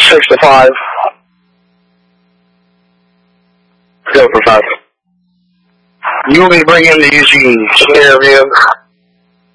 6 to 5. Go for 5. You will be bringing the Eugene interview.